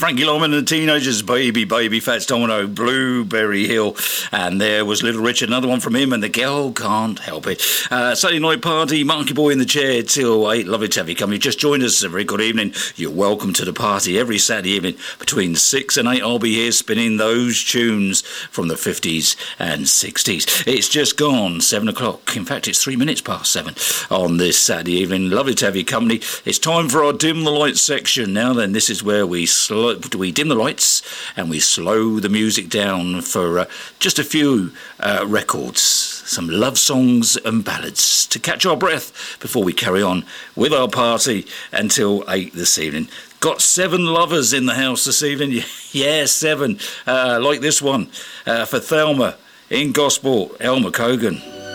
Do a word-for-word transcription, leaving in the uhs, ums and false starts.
Frankie Longman and the Teenagers, Baby, Baby, Fats Domino, Blueberry Hill. And there was Little Richard, another one from him, and The Girl Can't Help It. Uh, Saturday night party, Marky Boy in the chair till eight. Lovely to have you come. You've just joined us. A very good evening. You're welcome to the party every Saturday evening between six and eight. I'll be here spinning those tunes from the fifties and sixties. It's just gone seven o'clock. In fact, it's three minutes past seven on this Saturday evening. Lovely to have your company. It's time for our Dim the Lights section. Now then, this is where we slow, we dim the lights and we slow the music down for uh, just a few uh, records, some love songs and ballads to catch our breath before we carry on with our party until eight this evening. Got seven lovers in the house this evening. Yeah, seven. Uh, like this one uh, for Thelma in Gosport, Elmer Cogan.